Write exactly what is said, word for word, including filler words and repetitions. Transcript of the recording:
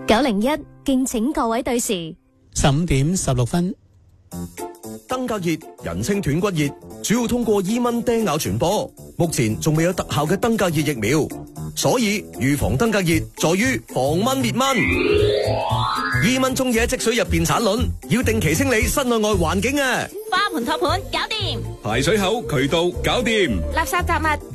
九零一敬請各位對時。 十五點十六分。 登革熱人稱斷骨熱，主要通過伊蚊叮咬傳播。目前仲未有特效嘅登革熱疫苗，所以預防登革熱在於防蚊滅蚊。伊蚊中意喺積水入邊產卵，要定期清理室內外環境啊！ 花盆托盤搞掂， 排水口渠道搞掂， 垃圾雜物